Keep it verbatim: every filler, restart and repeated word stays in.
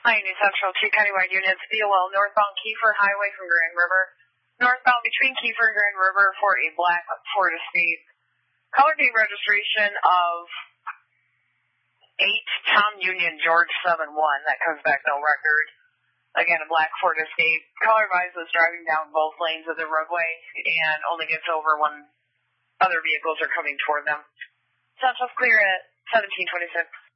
Hi, New Central two Countywide units, B O L, northbound Kiefer Highway from Grand River. Northbound between Kiefer and Grand River for a black Ford Escape. Color date registration of eight Tom Union George seven one. That comes back no record. Again, a black Ford Escape. Caller advised was driving down both lanes of the roadway and only gets over when other vehicles are coming toward them. Central's clear at seventeen twenty-six.